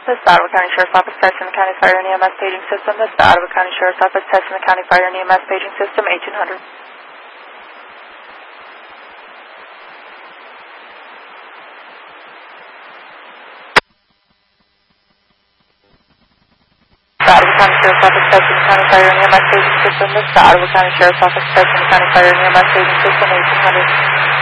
This is Ottawa County Sheriff's Office testing the County Fire and EMS paging system. This is Ottawa County Sheriff's Office testing the County Fire and EMS paging system, 1800. Ottawa County Sheriff's Office testing the County Fire and EMS paging system. This is Ottawa County Sheriff's Office testing the County Fire and EMS paging system, 1800.